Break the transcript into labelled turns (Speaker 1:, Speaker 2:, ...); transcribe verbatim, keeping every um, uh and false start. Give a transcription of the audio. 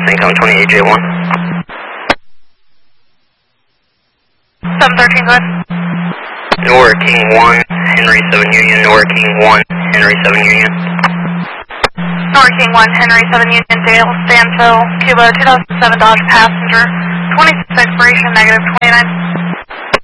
Speaker 1: income twenty-eight J one.
Speaker 2: seven thirteen, go ahead.
Speaker 1: Nora King one, Henry seven Union, Nora King one, Henry seven Union.
Speaker 2: Nora King one, Henry seven Union, Dale, Stanville, Cuba, two thousand seven Dodge Passenger, twenty-six expiration, negative twenty-nine.